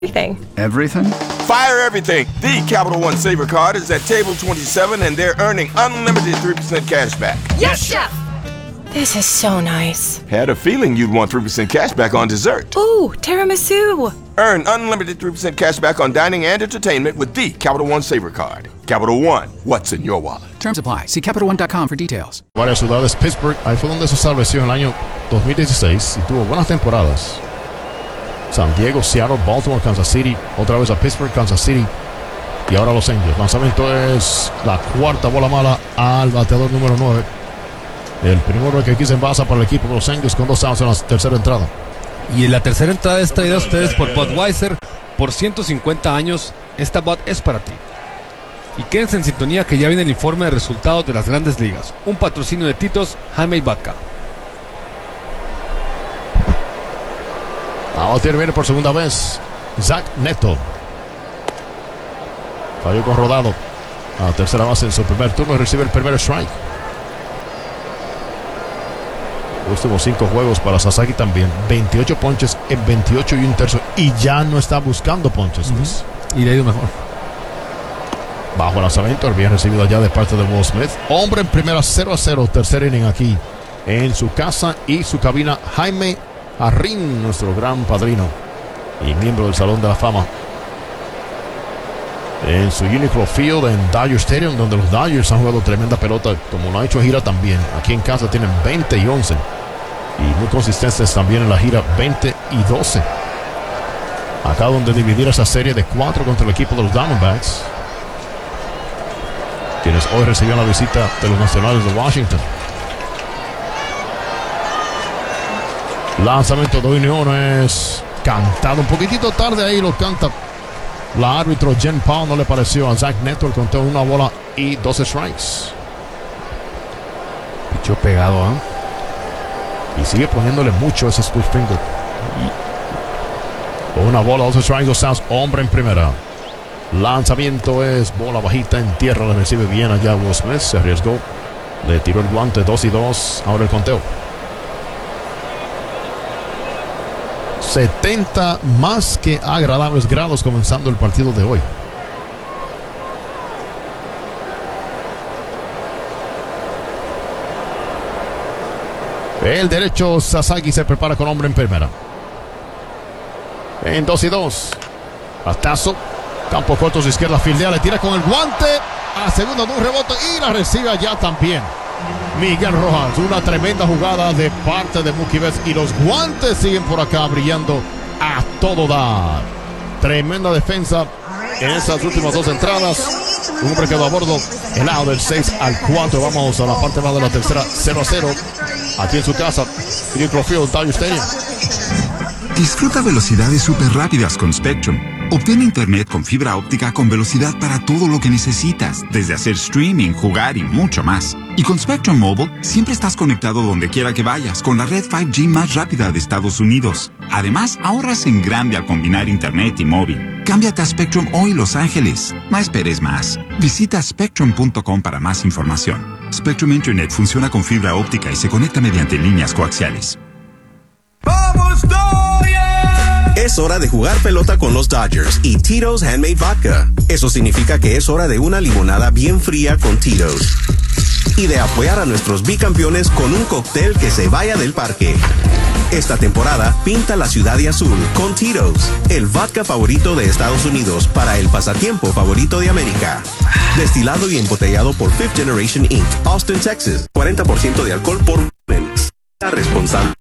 Everything. Everything? Fire everything. The Capital One Saver Card is at table 27 and they're earning unlimited 3% cash back. Yes, Chef! This is so nice. Had a feeling you'd want 3% cash back on dessert. Ooh, tiramisu! Earn unlimited 3% cash back on dining and entertainment with the Capital One Saver Card. Capital One, what's in your wallet? Terms apply. See CapitalOne.com for details. Varias ciudades. Pittsburgh, ahí fue donde se estableció en el año 2016 y tuvo buenas temporadas. San Diego, Seattle, Baltimore, Kansas City, otra vez a Pittsburgh, Kansas City y ahora Los Angels. Lanzamiento es la cuarta bola mala al bateador número 9. El primero que aquí se envasa para el equipo de Los Angels con 2 outs en la tercera entrada. Y en la tercera entrada está traída a ustedes por Budweiser. Por 150 años, esta Bud es para ti. Y quédense en sintonía que ya viene el informe de resultados de las grandes ligas. Un patrocinio de Tito's Handmade Vodka. A batir viene por segunda vez Zach Neto. Falló con rodado a la tercera base en su primer turno y recibe el primer strike. Últimos 5 juegos para Sasaki también. 28 ponches en 28 y un tercio. Y ya no está buscando ponches. Y le ha ido mejor. Bajo el lanzamiento, el bien recibido allá de parte de Will Smith. Hombre en primera, 0-0. Tercer inning aquí en su casa y su cabina. Jaime Arrin, nuestro gran padrino y miembro del Salón de la Fama, en su Unicro Field en Dodger Stadium, donde los Dodgers han jugado tremenda pelota, como lo ha hecho gira también. Aquí en casa tienen 20 y 11 y muy consistentes también en la gira, 20 y 12. Acá donde dividir esa serie de 4 contra el equipo de los Diamondbacks, quienes hoy recibieron la visita de los Nacionales de Washington. Lanzamiento de Unión es cantado un poquitito tarde, ahí lo canta la árbitro Jen Powell. No le pareció a Zach Neto el conteo, 1 bola y 12 strikes. Pichó pegado, y sigue poniéndole mucho ese split finger. 1 bola, 12 strikes, 2 outs, hombre en primera. Lanzamiento es bola bajita en tierra, le recibe bien allá Will Smith, se arriesgó, le tiró el guante, 2 y 2, ahora el conteo. 70 más que agradables grados comenzando el partido de hoy. El derecho Sasaki se prepara con hombre en primera. En 2 y 2. Batazo. Campo corto a su izquierda, fildea, le tira con el guante. A segundo de un rebote y la recibe allá también Miguel Rojas. Una tremenda jugada de parte de Mookie Betts y los guantes siguen por acá brillando a todo dar. Tremenda defensa en esas últimas 2 entradas. Un hombre quedó a bordo. El lado del 6 al 4. Vamos a la parte más de la tercera, 0-0. Aquí en su casa, Unicro Field, Dodger Stadium. Disfruta velocidades súper rápidas con Spectrum. Obtén internet con fibra óptica con velocidad para todo lo que necesitas, desde hacer streaming, jugar y mucho más. Y con Spectrum Mobile, siempre estás conectado donde quiera que vayas, con la red 5G más rápida de Estados Unidos. Además, ahorras en grande al combinar internet y móvil. Cámbiate a Spectrum hoy, Los Ángeles. No esperes más. Visita Spectrum.com para más información. Spectrum Internet funciona con fibra óptica y se conecta mediante líneas coaxiales. ¡Vamos, Dodgers! Es hora de jugar pelota con los Dodgers y Tito's Handmade Vodka. Eso significa que es hora de una limonada bien fría con Tito's. Y de apoyar a nuestros bicampeones con un cóctel que se vaya del parque. Esta temporada, pinta la ciudad de azul con Tito's, el vodka favorito de Estados Unidos para el pasatiempo favorito de América. Destilado y embotellado por Fifth Generation Inc., Austin, Texas. 40% de alcohol por responsable.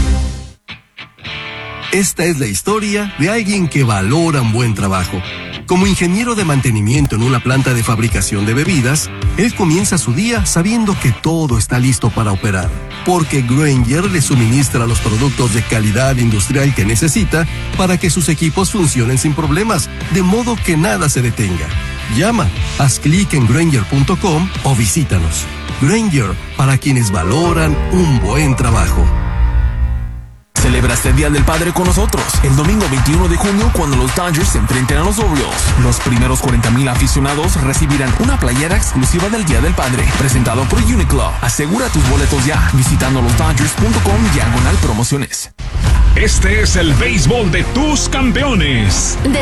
Esta es la historia de alguien que valora un buen trabajo. Como ingeniero de mantenimiento en una planta de fabricación de bebidas, él comienza su día sabiendo que todo está listo para operar, porque Grainger le suministra los productos de calidad industrial que necesita para que sus equipos funcionen sin problemas, de modo que nada se detenga. Llama, haz clic en Grainger.com o visítanos. Grainger, para quienes valoran un buen trabajo. Celebra este Día del Padre con nosotros el domingo 21 de junio cuando los Dodgers se enfrenten a los Orioles. Los primeros 40,000 aficionados recibirán una playera exclusiva del Día del Padre, presentado por Uniqlo. Asegura tus boletos ya visitando losdodgers.com/promociones. Este es el béisbol de tus campeones.